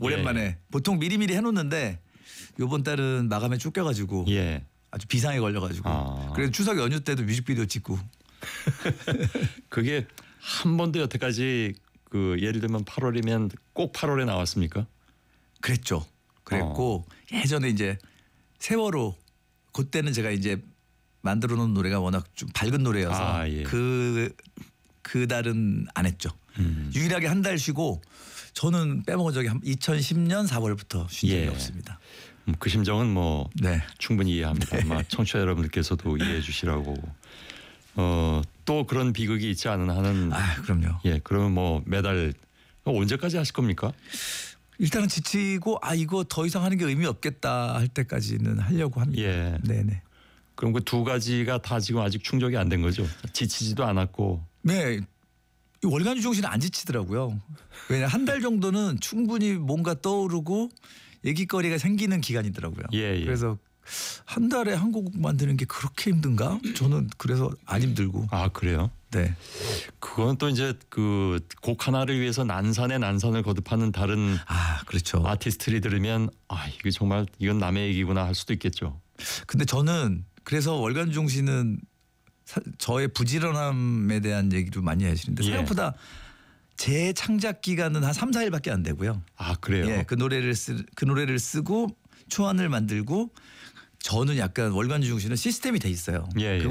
오랜만에 예. 보통 미리미리 해놓는데 이번 달은 마감에 쫓겨가지고 예. 아주 비상에 걸려가지고 그래서 추석 연휴 때도 뮤직비디오 찍고 그게 한 번도 여태까지 그 예를 들면 8월이면 꼭 8월에 나왔습니까? 그랬죠. 그랬고 예전에 이제 세월호 그때는 제가 이제 만들어 놓은 노래가 워낙 좀 밝은 노래여서 예. 그 달은 안 했죠. 유일하게 한 달 쉬고 저는 빼먹은 적이 2010년 4월부터 쉰 적이 예. 없습니다. 그 심정은 뭐 네. 충분히 이해합니다. 아마 청취자 여러분들께서도 이해해 주시라고. 또 그런 비극이 있지 않은 한은 아 그럼요. 예, 그러면 뭐 매달 언제까지 하실 겁니까? 일단은 지치고 이거 더 이상 하는 게 의미 없겠다 할 때까지는 하려고 합니다. 예. 네네. 그럼 그 두 가지가 다 지금 아직 충족이 안 된 거죠? 지치지도 않았고. 네. 이 월간주 정신은 안 지치더라고요. 왜냐 한 달 정도는 충분히 뭔가 떠오르고 얘기거리가 생기는 기간이더라고요. 예, 예. 그래서 한 달에 한 곡 만드는 게 그렇게 힘든가? 저는 그래서 안 힘들고. 아 그래요? 네. 그건 또 이제 그 곡 하나를 위해서 난산에 난산을 거듭하는 다른 그렇죠. 아티스트들이 들으면 이게 정말 이건 남의 얘기구나 할 수도 있겠죠. 근데 저는 그래서 월간주 정신은 저의 부지런함에 대한 얘기도 많이 하시는데 예. 생각보다 제 창작 기간은 한 3, 4일밖에 안 되고요. 아 그래요? 예, 그 노래를 쓰고 초안을 만들고 저는 약간 월간주 정신은 시스템이 돼 있어요. 예, 예.